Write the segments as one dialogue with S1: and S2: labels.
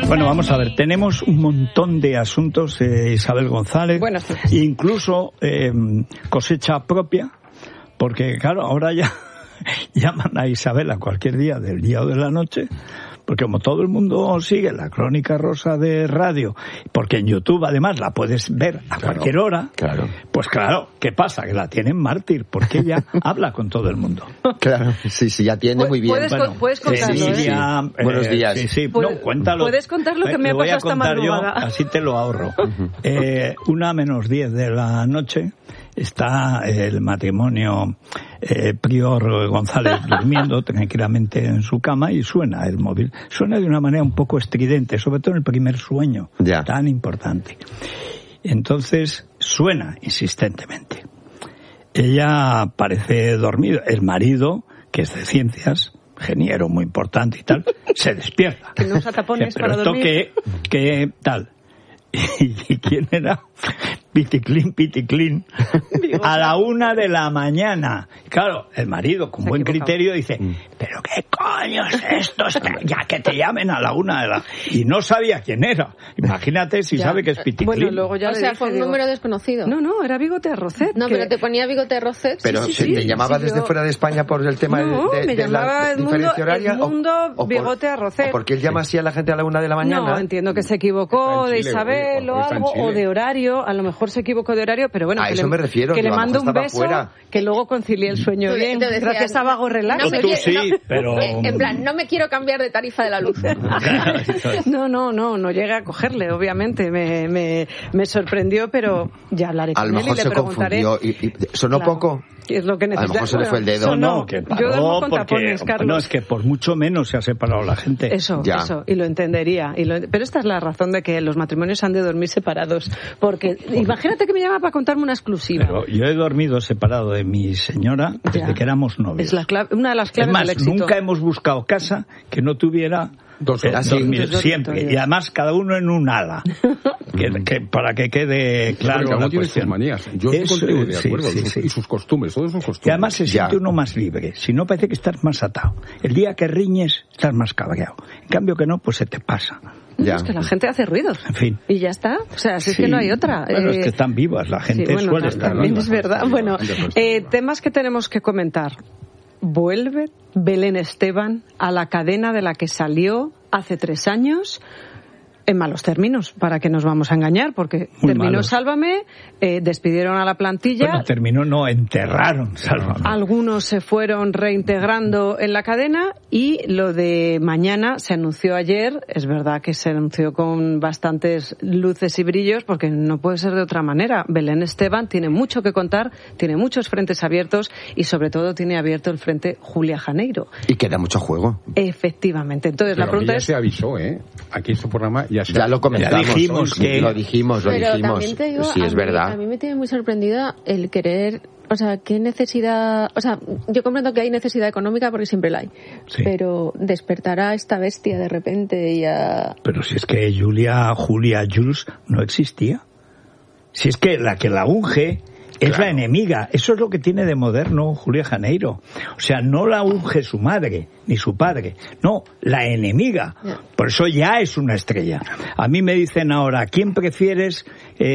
S1: Bueno, vamos a ver, tenemos un montón de asuntos, Isabel González, incluso cosecha propia, porque claro, ahora ya llaman a Isabel a cualquier día del día o de la noche, porque como todo el mundo sigue la Crónica Rosa de radio, porque en YouTube además la puedes ver a cualquier hora, pues claro, ¿qué pasa? Que la tienen mártir, porque ella habla con todo el mundo.
S2: Claro, sí, ya atiende muy bien.
S3: Puedes contarlo,
S2: buenos días.
S1: Sí, no, cuéntalo.
S3: Puedes contar lo que me ha pasado esta madrugada.
S1: Yo, así te lo ahorro. 1:50 de la noche está el matrimonio Prior González durmiendo tranquilamente en su cama y suena el móvil. Suena de una manera un poco estridente, sobre todo en el primer sueño, tan importante. Entonces suena insistentemente. Ella parece dormida. El marido, que es de ciencias, ingeniero muy importante y tal, se despierta.
S3: Que no usa tapones para dormir.
S1: Pero esto que tal. ¿Y quién era? Piticlin, a la 1 de la mañana. Claro, el marido, con buen criterio, dice, ¿pero qué coño es esto? Ya que te llamen a la 1 de la... Y no sabía quién era. Imagínate si sabe que es Piticlin.
S3: Bueno, luego ya
S4: fue un número desconocido.
S3: No, era Bigote Arrocet.
S4: No, pero te ponía Bigote Arrocet.
S2: Pero ¿te llamaba desde fuera de España por el tema de la diferencia horaria?
S3: Edmundo Bigote Arrocet.
S2: ¿O porque él llama así a la gente a la 1 de la mañana?
S3: No, entiendo que se equivocó de Isabel o algo, o de horario. A lo mejor se equivocó de horario, pero bueno,
S2: a eso me refiero,
S3: que le mando un beso,
S2: fuera.
S3: Que luego concilie el sueño bien, gracias a Vago Relax.
S1: No, tú sí, pero...
S4: En plan, no me quiero cambiar de tarifa de la luz.
S3: No llega a cogerle, obviamente. Me sorprendió, pero ya hablaré con él y le preguntaré.
S2: A lo mejor se confundió y sonó poco.
S3: Es lo que necesita.
S2: A lo mejor se le fue el dedo.
S1: No, que paró,
S3: yo duermo con tapones, Carlos.
S1: No, es que por mucho menos se ha separado la gente.
S3: Eso, y lo entendería. Pero esta es la razón de que los matrimonios han de dormir separados. Porque imagínate que me llama para contarme una exclusiva.
S1: Pero yo he dormido separado de mi señora desde que éramos novios.
S3: Es una de las claves del éxito.
S1: Nunca hemos buscado casa que no tuviera... siempre, y además cada uno en un ala, que para que quede claro la
S5: tiene sus manías. Yo estoy contigo de acuerdo, y sus costumbres, todos sus costumbres.
S1: Y además se siente uno más libre, si no parece que estás más atado. El día que riñes estás más cabreado, en cambio que no, pues se te pasa.
S3: Es que la gente hace ruidos.
S1: En fin.
S3: Y ya está. O sea, es que no hay otra.
S1: Bueno, es que están vivas, la gente suele estar
S3: también
S1: viva.
S3: Es verdad. Bueno, temas que tenemos que comentar. Vuelve Belén Esteban a la cadena de la que salió hace 3 años, en malos términos, para que nos vamos a engañar, porque muy terminó malos. Sálvame, despidieron a la plantilla.
S1: Bueno, terminó, no, enterraron Sálvame.
S3: Algunos se fueron reintegrando en la cadena y lo de mañana se anunció ayer. Es verdad que se anunció con bastantes luces y brillos, porque no puede ser de otra manera. Belén Esteban tiene mucho que contar, tiene muchos frentes abiertos y sobre todo tiene abierto el frente Julia Janeiro.
S2: Y queda mucho juego.
S3: Efectivamente. Entonces la pregunta es...
S5: se avisó, aquí en su programa
S2: ya lo comentamos, lo dijimos.
S4: También te digo,
S2: sí, es verdad.
S4: A mí me tiene muy sorprendida el querer, o sea, qué necesidad, o sea, yo comprendo que hay necesidad económica porque siempre la hay, pero despertará esta bestia de repente y a...
S1: Pero si es que Julia Jules no existía. Si es que la unge es la enemiga. Eso es lo que tiene de moderno Julia Janeiro. O sea, no la unge su madre ni su padre. No, la enemiga. Por eso ya es una estrella. A mí me dicen ahora, ¿quién prefieres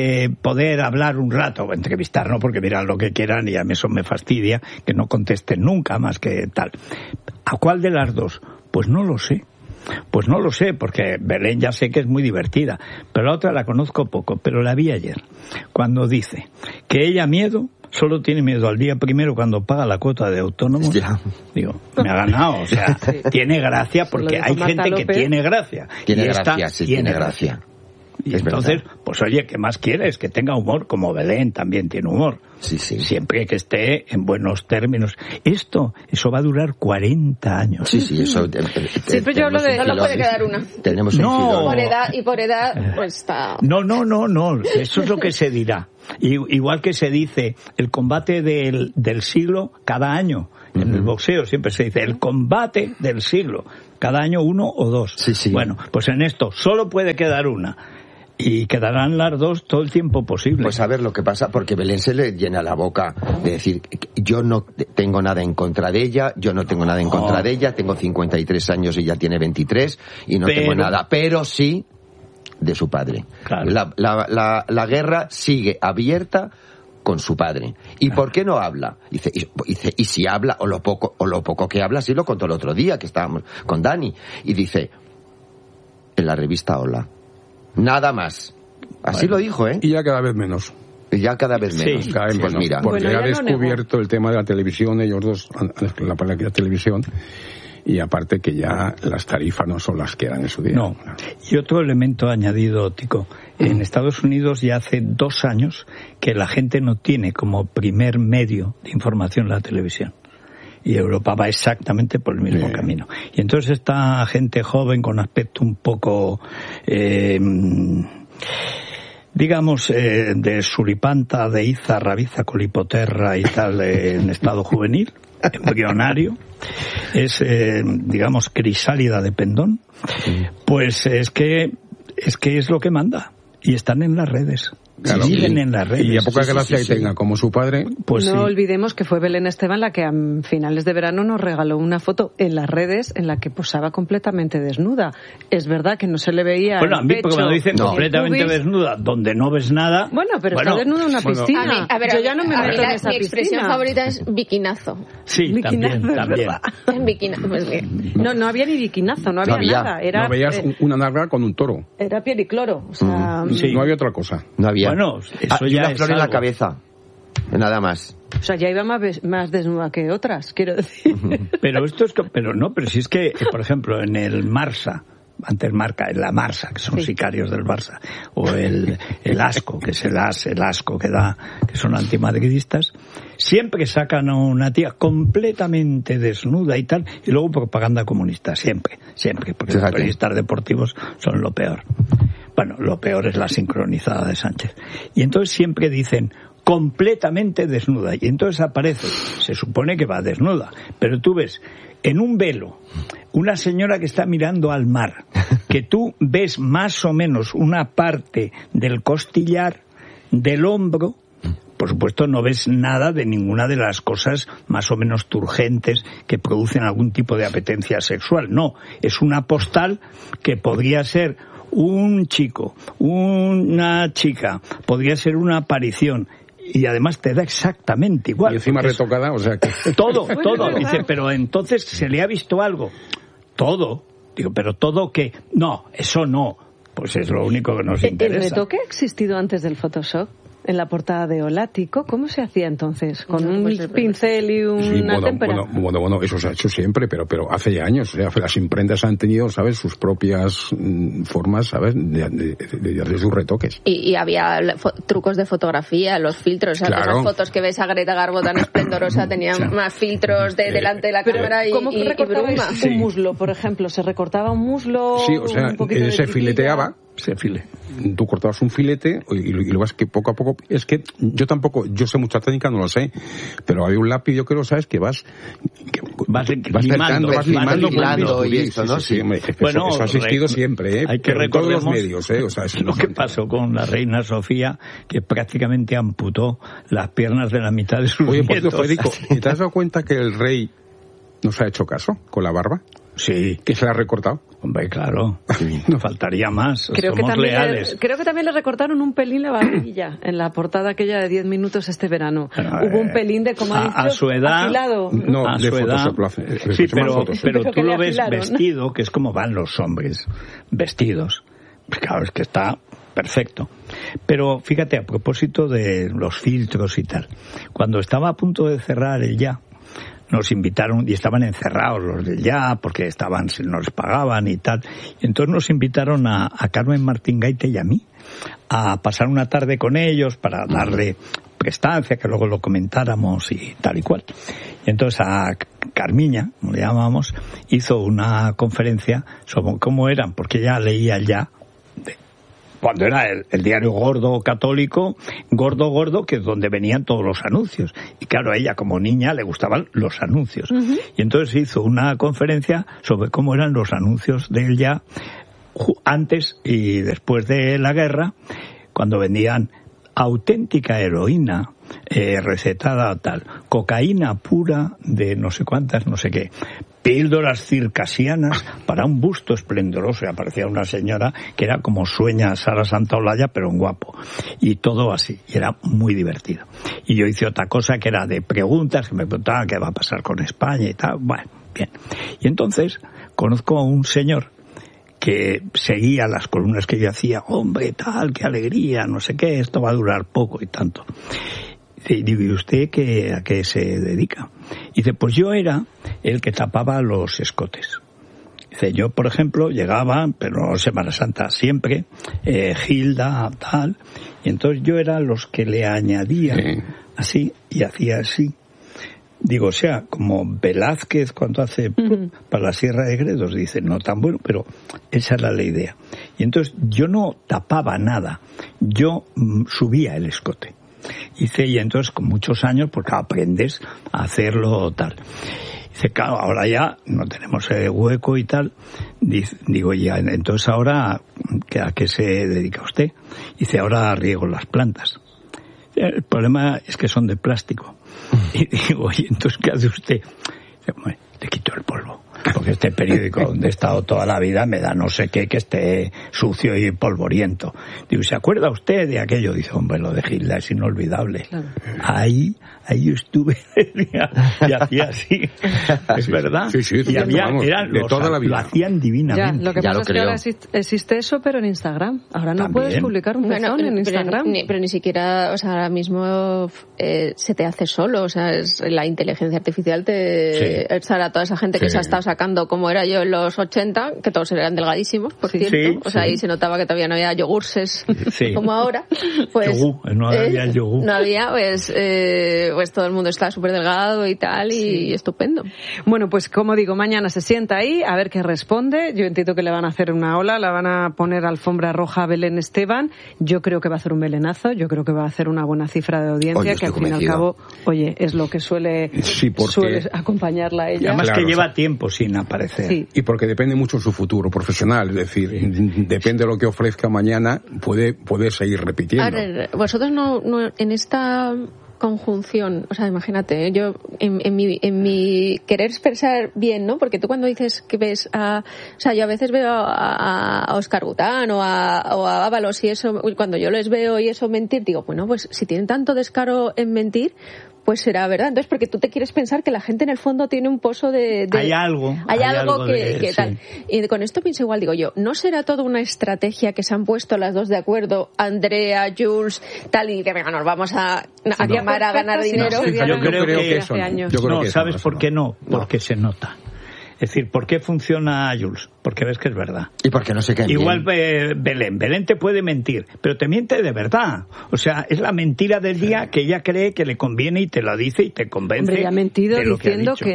S1: poder hablar un rato? Entrevistar, no, porque miran lo que quieran y a mí eso me fastidia, que no contesten nunca más que tal. ¿A cuál de las dos? Pues no lo sé. Pues no lo sé, porque Belén ya sé que es muy divertida, pero la otra la conozco poco, pero la vi ayer, cuando dice que ella solo tiene miedo al día primero cuando paga la cuota de autónomo. Digo, me ha ganado, o sea, tiene gracia porque hay gente que tiene gracia.
S2: Tiene gracia.
S1: Y entonces, pues oye, ¿qué más quieres? Que tenga humor, como Belén también tiene humor.
S2: Sí.
S1: Siempre que esté en buenos términos. Eso va a durar 40 años.
S2: Sí, eso...
S3: Siempre yo hablo de...
S4: No puede quedar una.
S2: Tenemos
S4: por edad, pues está...
S1: No. Eso es lo que se dirá. Igual que se dice el combate del siglo cada año. En el boxeo siempre se dice el combate del siglo. Cada año 1 o 2.
S2: Sí.
S1: Bueno, pues en esto solo puede quedar una. y quedarán las dos todo el tiempo posible.
S2: Pues a ver lo que pasa, porque Belén se le llena la boca de decir, yo no tengo nada en contra de ella, yo no tengo nada en contra de ella, tengo 53 años y ella tiene 23 y no tengo nada, pero sí de su padre.
S1: Claro.
S2: La guerra sigue abierta con su padre. ¿Y por qué no habla? Dice, y si habla, o lo poco que habla, sí lo contó el otro día, que estábamos con Dani, y dice, en la revista Hola. Nada más. Así lo dijo, ¿eh?
S5: Y ya cada vez menos.
S2: Sí, cada vez
S5: menos. Pues mira, porque ha descubierto el tema de la televisión, ellos dos, la televisión, y aparte que ya las tarifas no son las que eran en su día.
S1: No. Y otro elemento añadido, Tico. En Estados Unidos ya hace 2 años que la gente no tiene como primer medio de información la televisión. Y Europa va exactamente por el mismo camino. Y entonces esta gente joven con aspecto un poco, digamos, de suripanta, de iza, rabiza, colipoterra y tal, en estado juvenil, embrionario, es, digamos, crisálida de pendón, pues es que es lo que manda. Y están en las redes.
S5: Claro,
S1: viven en las redes.
S5: Y a poca gracia que tenga como su padre.
S3: Pues no olvidemos que fue Belén Esteban la que a finales de verano nos regaló una foto en las redes en la que posaba completamente desnuda. Es verdad que no se le veía.
S1: Bueno, a mí, porque cuando dicen completamente
S3: pubis,
S1: desnuda, donde no ves nada.
S3: Bueno, pero está desnuda en una piscina.
S4: A ver,
S3: yo ya no me meto en esa
S4: mi expresión favorita es bikinazo.
S1: Sí,
S3: bikinazo,
S1: también.
S4: En bikinazo, pues bien.
S3: No había ni bikinazo, no había nada. Era,
S5: no veías una narga con un toro.
S3: Era piel y cloro. O sea,
S5: no había otra cosa.
S2: No había.
S1: Bueno, eso
S2: y
S1: ya
S2: una
S1: es
S2: flor en
S1: algo.
S2: la cabeza. Nada más.
S3: O sea, ya iba más desnuda que otras, quiero decir.
S1: Pero esto es, pero si es que, por ejemplo, en el Marsa, antes Marca, en la Marsa, que son sicarios del Barça, o el Asco, que es el Asco que da, que son antimadridistas, siempre sacan a una tía completamente desnuda y tal, y luego propaganda comunista, siempre, porque los periodistas deportivos son lo peor. Bueno, lo peor es la sincronizada de Sánchez. Y entonces siempre dicen completamente desnuda. Y entonces aparece, se supone que va desnuda, pero tú ves en un velo una señora que está mirando al mar, que tú ves más o menos una parte del costillar, del hombro. Por supuesto, no ves nada de ninguna de las cosas más o menos turgentes que producen algún tipo de apetencia sexual. No, es una postal que podría ser un chico, una chica, podría ser una aparición. Y además te da exactamente igual.
S5: Y encima retocada, o sea que...
S1: Todo. Dice, pero entonces se le ha visto algo. Todo. Digo, pero todo que... No, eso no. Pues es lo único que nos interesa.
S3: ¿El retoque ha existido antes del Photoshop? En la portada de Olático, ¿cómo se hacía entonces? ¿Con un pincel y una témpera?
S5: Bueno, eso se ha hecho siempre, pero hace ya años. O sea, las imprentas han tenido, ¿sabes?, sus propias formas, ¿sabes?, de hacer sus retoques.
S4: Y había trucos de fotografía, los filtros, ¿sabes?
S5: Claro.
S4: Esas fotos que ves a Greta Garbo tan esplendorosa tenían más filtros delante de la cámara y bruma.
S3: Un muslo, por ejemplo, ¿se recortaba un muslo?
S5: Sí, o sea, se fileteaba. Tú cortabas un filete y lo vas que poco a poco, es que yo sé mucha técnica, no lo sé, pero hay un lápiz, yo creo, ¿sabes?, que vas limando
S2: y esto, ¿no?
S5: Sí. Bueno, eso ha existido siempre,
S1: hay que
S5: en todos los medios, o sea,
S1: lo que pasó con la reina Sofía, que prácticamente amputó las piernas de la mitad de sus nietos.
S5: Oye, Federico, ¿te has dado cuenta que el rey nos ha hecho caso con la barba?
S1: Sí.
S5: ¿Que se la ha recortado?
S1: Hombre, claro. No faltaría más.
S3: Creo
S1: Somos leales.
S3: creo que también le recortaron un pelín la barbilla en la portada aquella de 10 minutos este verano. Hubo un pelín de, como
S1: a su edad.
S3: Afilado.
S5: No,
S1: a
S5: de
S1: su edad.
S5: Fotos lo hace.
S1: Sí, pero tú lo ves
S3: afilaron,
S1: vestido, que es como van los hombres vestidos. Pues claro, es que está perfecto. Pero fíjate, a propósito de los filtros y tal, cuando estaba a punto de cerrar el Ya, nos invitaron, y estaban encerrados los del Ya, porque nos pagaban y tal, y entonces nos invitaron a Carmen Martín Gaite y a mí a pasar una tarde con ellos para darle prestancia, que luego lo comentáramos y tal y cual. Y entonces a Carmiña, como le llamamos, hizo una conferencia sobre cómo eran, porque ella leía el Ya, cuando era el diario gordo católico, gordo, que es donde venían todos los anuncios. Y claro, a ella como niña le gustaban los anuncios. Y entonces hizo una conferencia sobre cómo eran los anuncios de él Ya, antes y después de la guerra, cuando vendían auténtica heroína recetada tal, cocaína pura de no sé cuántas, no sé qué, píldoras circasianas para un busto esplendoroso, y aparecía una señora que era como sueña Sara Santaolalla, pero un guapo, y todo así, y era muy divertido. Y yo hice otra cosa que era de preguntas, que me preguntaban qué va a pasar con España y tal, bueno, bien. Y entonces conozco a un señor que seguía las columnas que yo hacía, hombre, tal, qué alegría, no sé qué, esto va a durar poco y tanto. Y digo, ¿y usted a qué se dedica? Y dice, pues yo era el que tapaba los escotes. Dice, yo, por ejemplo, llegaba, pero Semana Santa siempre, Gilda, tal, y entonces yo era los que le añadía así, y hacía así. Digo, o sea, como Velázquez cuando hace para la Sierra de Gredos, dice, no tan bueno, pero esa era la idea. Y entonces yo no tapaba nada, yo subía el escote. Dice, y entonces con muchos años, porque aprendes a hacerlo tal. Dice, claro, ahora ya no tenemos hueco y tal. Digo, ya, entonces ahora, ¿a qué se dedica usted? Dice, ahora riego las plantas. El problema es que son de plástico. Y digo, oye, entonces, ¿qué hace usted? Dice, bueno, te quito el polvo. Porque este periódico donde he estado toda la vida me da no sé qué, que esté sucio y polvoriento. Digo, ¿se acuerda usted de aquello? Dice, hombre, lo de Gilda es inolvidable. Claro. Ahí estuve y hacía así. Es verdad.
S5: Sí,
S1: y había,
S5: vamos,
S1: eran
S5: de toda la vida.
S1: Lo hacían divinamente.
S3: Ya, lo que pasa es que ahora existe eso, pero en Instagram. Ahora no puedes publicar un pezón en Instagram.
S4: Pero ni siquiera, o sea, ahora mismo se te hace solo. O sea, la inteligencia artificial a toda esa gente que se ha estado sacando, como era yo en los 80, que todos eran delgadísimos, por cierto. O sea, ahí se notaba que todavía no había yogurses como ahora. Pues
S1: no había yogur.
S4: No había, pues todo el mundo está súper delgado y tal, y estupendo.
S3: Bueno, pues como digo, mañana se sienta ahí a ver qué responde. Yo entiendo que le van a hacer una ola, la van a poner alfombra roja a Belén Esteban. Yo creo que va a hacer un belenazo, yo creo que va a hacer una buena cifra de audiencia, que al fin y al cabo, es lo que suele acompañarla a ella.
S1: Además que lleva tiempo sin aparecer.
S5: Sí. Y porque depende mucho su futuro profesional, es decir, depende de lo que ofrezca mañana, puede seguir repitiendo.
S4: Ahora, vosotros no en esta conjunción, o sea, imagínate, yo en mi querer expresar bien, ¿no? Porque tú cuando dices que ves o sea, yo a veces veo a Óscar Gután o a Ábalos y eso, cuando yo les veo y eso mentir, digo, bueno, pues si tienen tanto descaro en mentir, pues será verdad. Entonces, porque tú te quieres pensar que la gente en el fondo tiene un pozo de
S1: hay algo
S4: que tal. Y con esto pienso igual, digo yo, ¿no será toda una estrategia que se han puesto las dos de acuerdo, Andrea, Jules, tal, y que venga, nos vamos a llamar a ganar dinero?
S1: Yo creo que
S5: eso
S1: no. ¿Sabes por qué no? Porque se nota. Es decir, ¿por qué funciona Jules? Porque ves que es verdad.
S2: Y porque no se cae bien.
S1: Igual Belén te puede mentir, pero te miente de verdad. O sea, es la mentira del día que ella cree que le conviene y te la dice y te convence.
S3: Hombre, ella ha mentido diciendo que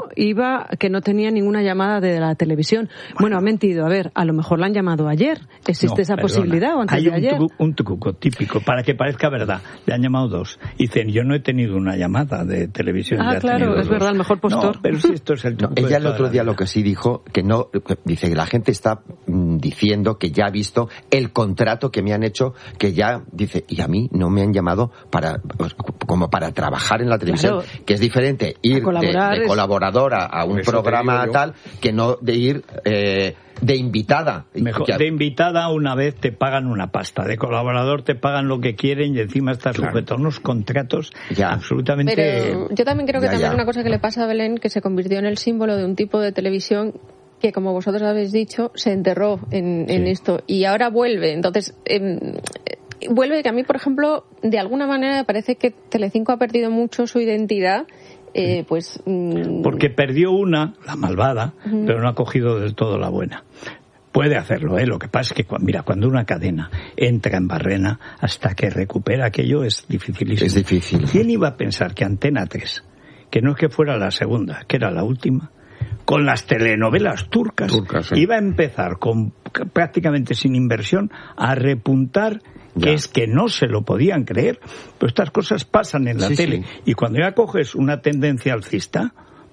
S3: no tenía ninguna llamada de la televisión. Bueno, ha mentido. A ver, a lo mejor la han llamado ayer. ¿Existe esa posibilidad o antes de ayer?
S1: Hay un truco típico para que parezca verdad. Le han llamado dos. Dicen, yo no he tenido una llamada de televisión.
S3: Claro, es verdad, el mejor postor.
S1: No, pero si esto es el truco.
S2: Ella el otro día lo que sí dijo, dice que la gente está diciendo que ya ha visto el contrato que me han hecho, que ya, dice, y a mí no me han llamado como para trabajar en la televisión, que es diferente ir de colaboradora a un programa tal, que no de ir de invitada.
S1: Mejor, de invitada una vez te pagan una pasta, de colaborador te pagan lo que quieren y encima estás sujeto a unos contratos absolutamente...
S4: Pero yo también creo que también una cosa que le pasa a Belén, que se convirtió en el símbolo de un tipo de televisión que, como vosotros habéis dicho, se enterró en esto y ahora vuelve. Entonces, vuelve que a mí, por ejemplo, de alguna manera me parece que Telecinco ha perdido mucho su identidad.
S1: Porque perdió una, la malvada, pero no ha cogido del todo la buena. Puede hacerlo, lo que pasa es que cuando una cadena entra en barrena, hasta que recupera aquello es dificilísimo.
S2: Es difícil.
S1: ¿Quién iba a pensar que Antena 3, que no es que fuera la segunda, que era la última, con las telenovelas turcas iba a empezar prácticamente sin inversión a repuntar, que es que no se lo podían creer? Pues estas cosas pasan en la tele. Y cuando ya coges una tendencia alcista,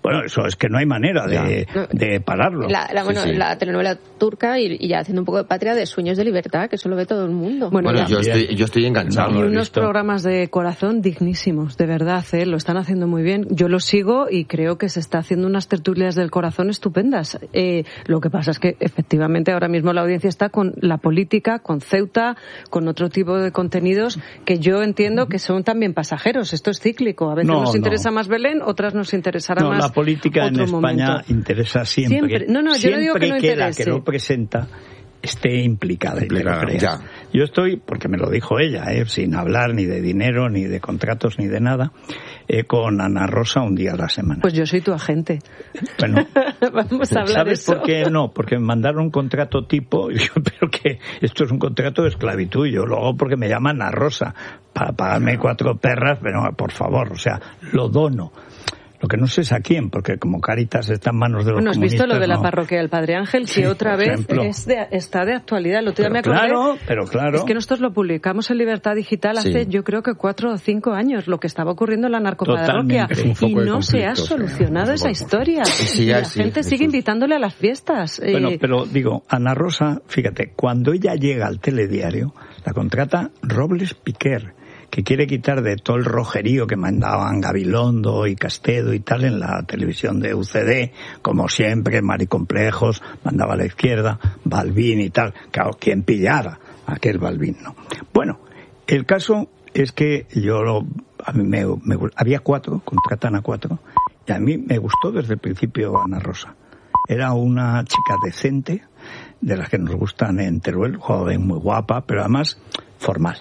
S1: Bueno, eso es que no hay manera de pararlo.
S4: La telenovela turca y ya haciendo un poco de patria de Sueños de Libertad, que eso lo ve todo el mundo.
S2: Bueno, yo estoy enganchado.
S3: Y unos programas de corazón dignísimos, de verdad, lo están haciendo muy bien. Yo lo sigo y creo que se está haciendo unas tertulias del corazón estupendas. Lo que pasa es que efectivamente ahora mismo la audiencia está con la política, con Ceuta, con otro tipo de contenidos que yo entiendo que son también pasajeros. Esto es cíclico. A veces nos interesa más Belén, otras nos interesará más
S1: la política en España interesa siempre.
S3: Yo no digo que no interese.
S1: La que lo presenta esté implicada y te lo creas. Yo estoy, porque me lo dijo ella, sin hablar ni de dinero, ni de contratos, ni de nada, con Ana Rosa un día a la semana.
S3: Pues yo soy tu agente.
S1: Bueno,
S3: vamos a hablar de eso.
S1: ¿Sabes por qué no? Porque me mandaron un contrato tipo, y yo, pero que esto es un contrato de esclavitud, yo lo hago porque me llaman Ana Rosa, para pagarme 4 perras, pero por favor, o sea, lo dono. Lo que no sé es a quién, porque como Cáritas está en manos de los comunistas...
S3: ¿Has visto lo de la parroquia del Padre Ángel? Que otra vez está de actualidad. El otro día me acordé.
S1: Pero claro.
S3: Es que nosotros lo publicamos en Libertad Digital hace, yo creo que 4 o 5 años, lo que estaba ocurriendo en la narcoparroquia. Y no se ha solucionado esa historia. Y la gente sigue invitándole a las fiestas.
S1: Bueno, pero digo, Ana Rosa, fíjate, cuando ella llega al telediario, la contrata Robles Piquer, que quiere quitar de todo el rojerío que mandaban Gabilondo y Castedo y tal en la televisión de UCD, como siempre, Maricomplejos, mandaba a la izquierda, Balbín y tal. Claro, ¿quién pillara aquel Balbín, no? Bueno, el caso es que a mí había 4, contratan a 4, y a mí me gustó desde el principio Ana Rosa. Era una chica decente, de las que nos gustan en Teruel, joven, muy guapa, pero además formal.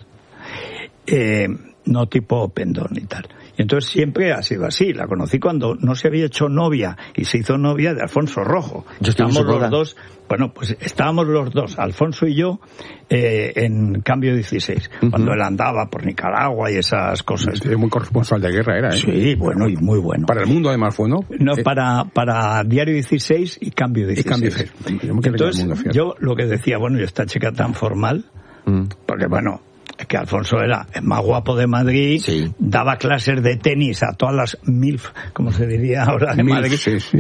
S1: No tipo pendón y tal. Y entonces siempre ha sido así. La conocí cuando no se había hecho novia y se hizo novia de Alfonso Rojo. Estábamos los dos, estábamos los dos, Alfonso y yo, en Cambio 16, cuando él andaba por Nicaragua y esas cosas.
S5: Muy corresponsal de guerra era,
S1: Sí, bueno, y muy bueno.
S5: Para El Mundo además fue, ¿no?
S1: No, para Diario 16 y Cambio 16. Entonces, yo lo que decía, y esta chica tan formal, porque es que Alfonso era el más guapo de Madrid, daba clases de tenis a todas las MILF, como se diría ahora, de Madrid.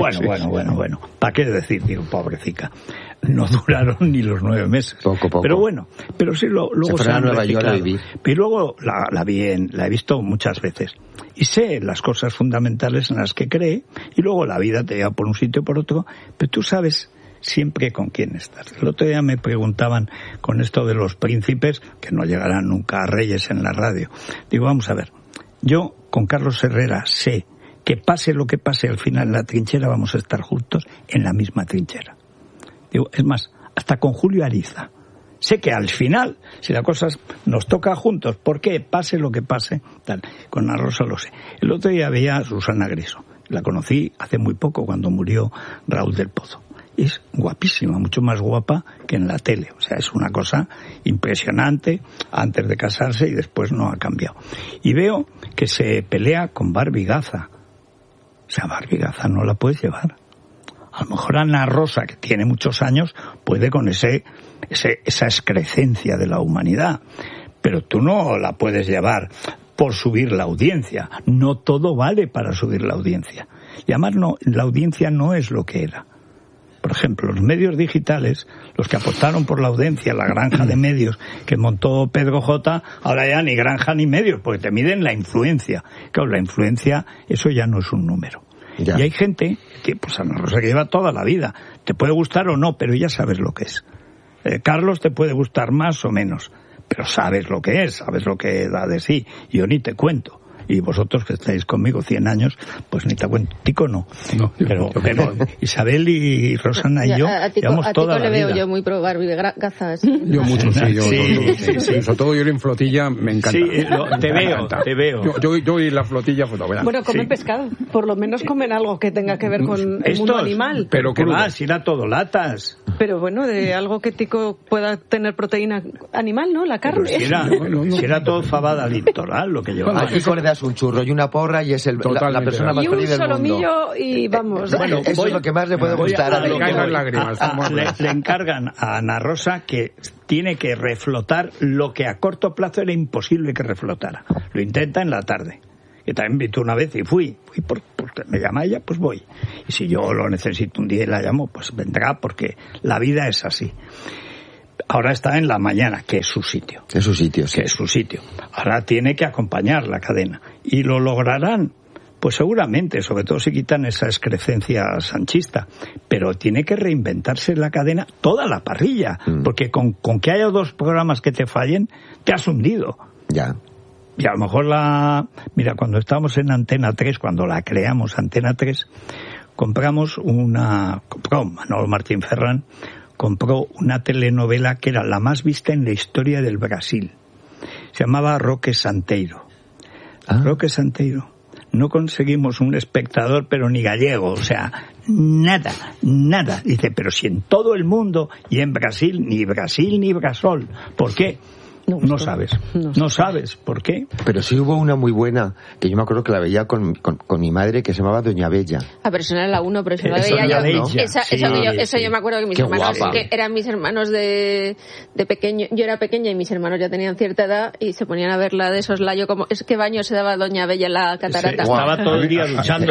S1: Bueno. ¿Para qué decir? Digo, pobrecita. No duraron ni los 9 meses.
S2: Poco.
S1: Pero sí, luego
S2: se a Nueva York a vivir.
S1: Y luego la he visto muchas veces. Y sé las cosas fundamentales en las que cree, y luego la vida te lleva por un sitio y por otro, pero tú sabes siempre con quién estás. El otro día me preguntaban con esto de los príncipes, que no llegarán nunca a reyes en la radio. Digo, vamos a ver, yo con Carlos Herrera sé que pase lo que pase, al final en la trinchera vamos a estar juntos en la misma trinchera. Digo, es más, hasta con Julio Ariza. Sé que al final, si la cosa nos toca juntos, ¿por qué? Pase lo que pase, tal. Con Ana Rosa lo sé. El otro día veía a Susana Griso. La conocí hace muy poco, cuando murió Raúl del Pozo. Es guapísima, mucho más guapa que en la tele. O sea, es una cosa impresionante antes de casarse y después no ha cambiado. Y veo que se pelea con Barbie Gaza. O sea, Barbie Gaza no la puedes llevar. A lo mejor Ana Rosa, que tiene muchos años, puede con esa excrescencia de la humanidad. Pero tú no la puedes llevar por subir la audiencia. No todo vale para subir la audiencia. Y además la audiencia no es lo que era. Por ejemplo, los medios digitales, los que apostaron por la audiencia, la granja de medios que montó Pedro J, ahora ya ni granja ni medios, porque te miden la influencia. Claro, la influencia, eso ya no es un número. Ya. Y hay gente que, Ana Rosa, que lleva toda la vida. Te puede gustar o no, pero ya sabes lo que es. Carlos te puede gustar más o menos, pero sabes lo que es, sabes lo que da de sí. Yo ni te cuento. Y vosotros que estáis conmigo 100 años, pues ni te cuento. Tico no. Pero Isabel y Rosana y yo llevamos toda la vida. A Tico
S4: le veo yo muy pro Barbie de gazas.
S5: Yo mucho, sí. Sobre todo yo ir en flotilla me encanta.
S1: Sí, te veo.
S5: Yo ir en la flotilla, fotografía.
S3: Bueno, comen pescado. Por lo menos comen algo que tenga que ver con el mundo animal.
S1: Pero ¿qué más? Ir a todo latas.
S3: Pero bueno, de algo que Tico pueda tener proteína animal, ¿no? La carne.
S1: Si era todo fabada litoral lo que llevaba.
S2: Aquí cordas un churro y una porra y es la persona más feliz del mundo.
S3: Y un solomillo y vamos.
S2: Bueno, eso es lo que más le puede gustar a
S5: las lágrimas.
S1: Le encargan a Ana Rosa que tiene que reflotar lo que a corto plazo era imposible que reflotara. Lo intenta en la tarde. Que también invitó una vez y fui usted me llama ella, pues voy. Y si yo lo necesito un día y la llamo, pues vendrá, porque la vida es así. Ahora está en La Mañana, que es su sitio.
S2: Es su sitio, sí.
S1: Que es su sitio. Ahora tiene que acompañar la cadena. ¿Y lo lograrán? Pues seguramente, sobre todo si quitan esa excrecencia sanchista. Pero tiene que reinventarse la cadena, toda la parrilla. Porque con que haya 2 programas que te fallen, te has hundido.
S2: Ya.
S1: Y a lo mejor Mira, cuando estábamos en Antena 3, cuando la creamos, Antena 3, compró Manolo Martín Ferrán, compró una telenovela que era la más vista en la historia del Brasil. Se llamaba Roque Santeiro. Roque Santeiro. No conseguimos un espectador, pero ni gallego, o sea, nada. Dice, pero si en todo el mundo y en Brasil ni Brasol. ¿Por qué? No sabes. No sabes por qué.
S2: Pero sí hubo una muy buena, que yo me acuerdo que la veía con mi madre, que se llamaba Doña Bella.
S4: Pero eso no era la 1, pero eso la veía yo. Eso yo me acuerdo que mis hermanos, que eran mis hermanos de pequeño. Yo era pequeña y mis hermanos ya tenían cierta edad y se ponían a verla de soslayo, como es que baño se daba Doña Bella en la catarata.
S1: Estaba todo el día luchando.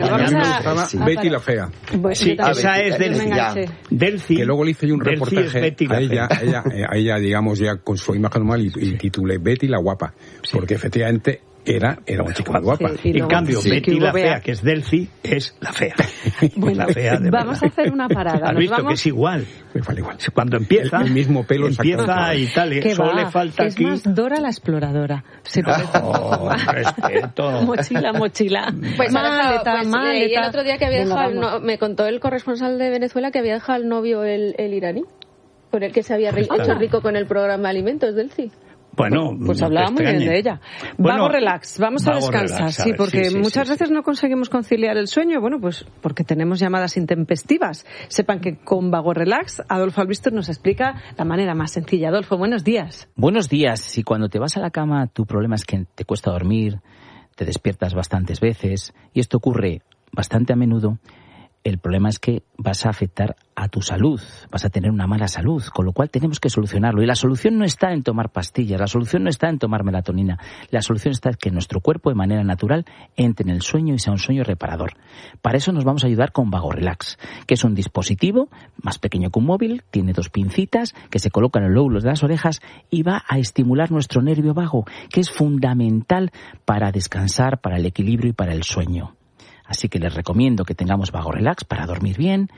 S5: Betty la Fea.
S1: Sí, esa es Delphi.
S5: Que luego le hice yo un reportaje a ella, digamos, ya con su imagen normal y titulé Betty la guapa, porque efectivamente era una chica muy guapa.
S1: En cambio, Betty la fea, que es Delphi, es la fea.
S3: Bueno,
S1: la fea de
S3: vamos a hacer una parada.
S1: ¿Has visto que es igual?
S5: Igual.
S1: Cuando empieza,
S5: el mismo pelo,
S1: empieza y tal, solo le falta
S3: es
S1: aquí.
S3: Es más Dora la exploradora. Se parece.
S1: Respeto.
S3: Mochila.
S4: Pues
S3: maleta.
S4: Y el otro día que había dejado, me contó el corresponsal de Venezuela que había dejado al novio el iraní, por el que se había hecho rico con el programa de alimentos del CID.
S1: Bueno,
S3: pues hablaba muy bien de ella. Vago relax, vamos a descansar, sí, porque muchas veces no conseguimos conciliar el sueño, bueno, pues porque tenemos llamadas intempestivas. Sepan que con Vago relax, Adolfo Albistor nos explica la manera más sencilla. Adolfo, buenos días.
S6: Buenos días. Si cuando te vas a la cama tu problema es que te cuesta dormir, te despiertas bastantes veces, y esto ocurre bastante a menudo, el problema es que vas a afectar a tu salud, vas a tener una mala salud, con lo cual tenemos que solucionarlo. Y la solución no está en tomar pastillas, la solución no está en tomar melatonina, la solución está en que nuestro cuerpo de manera natural entre en el sueño y sea un sueño reparador. Para eso nos vamos a ayudar con Vago Relax, que es un dispositivo más pequeño que un móvil, tiene 2 pincitas que se colocan en los lóbulos de las orejas y va a estimular nuestro nervio vago, que es fundamental para descansar, para el equilibrio y para el sueño. Así que les recomiendo que tengamos Vago Relax para dormir bien.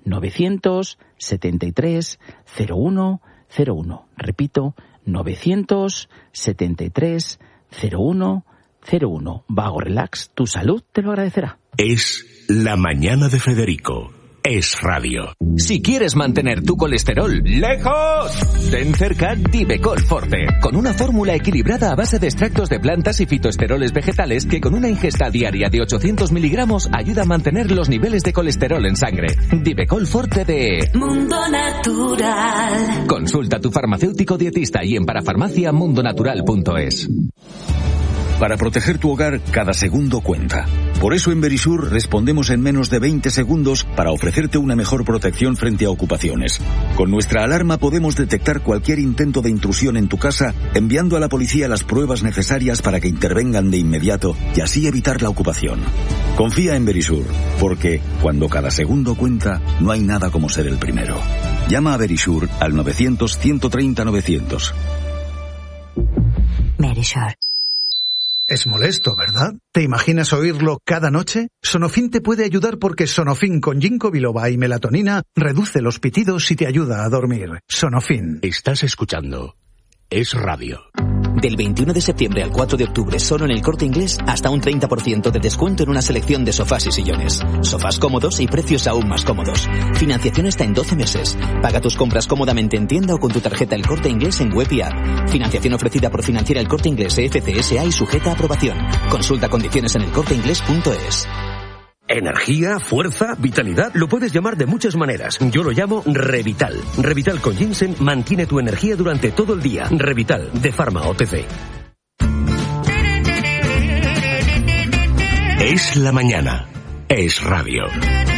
S6: 973 01 01. Repito, 973 01 01. Vago Relax, tu salud te lo agradecerá.
S7: Es La Mañana de Federico. Es radio.
S8: Si quieres mantener tu colesterol lejos, ten cerca Divecol Forte, con una fórmula equilibrada a base de extractos de plantas y fitoesteroles vegetales que con una ingesta diaria de 800 miligramos ayuda a mantener los niveles de colesterol en sangre. Divecol Forte de
S9: Mundo Natural.
S8: Consulta a tu farmacéutico dietista y en parafarmaciamundonatural.es.
S10: Para proteger tu hogar, cada segundo cuenta. Por eso en Verisur respondemos en menos de 20 segundos para ofrecerte una mejor protección frente a ocupaciones. Con nuestra alarma podemos detectar cualquier intento de intrusión en tu casa, enviando a la policía las pruebas necesarias para que intervengan de inmediato y así evitar la ocupación. Confía en Verisur, porque cuando cada segundo cuenta, no hay nada como ser el primero. Llama a Verisur al 900-130-900.
S9: Verisur.
S11: Es molesto, ¿verdad? ¿Te imaginas oírlo cada noche? Sonofin te puede ayudar porque Sonofin con ginkgo biloba y melatonina reduce los pitidos y te ayuda a dormir. Sonofin.
S7: Estás escuchando Es Radio.
S12: Del 21 de septiembre al 4 de octubre, solo en El Corte Inglés, hasta un 30% de descuento en una selección de sofás y sillones. Sofás cómodos y precios aún más cómodos. Financiación está en 12 meses. Paga tus compras cómodamente en tienda o con tu tarjeta El Corte Inglés en web y app. Financiación ofrecida por Financiera El Corte Inglés FCSA y sujeta a aprobación. Consulta condiciones en elcorteinglés.es.
S13: Energía, fuerza, vitalidad, lo puedes llamar de muchas maneras. Yo lo llamo Revital. Revital con ginseng mantiene tu energía durante todo el día. Revital, de Pharma OTC.
S7: Es la mañana. Es radio.